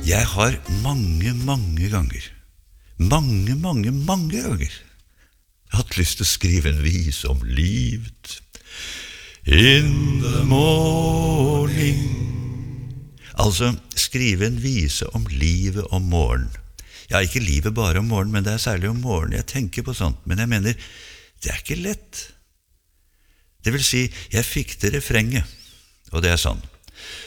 Jeg har mange ganger hatt lyst til å skrive en vise om livet. In the morning. Altså, skrive en vise om livet om morgen. Ja, ikke livet bare om morgen, men det særlig om morgen. Jeg tenker på sånt, men jeg mener, det ikke lett. Det vil si, jeg fikk til refrenget, og det sånn.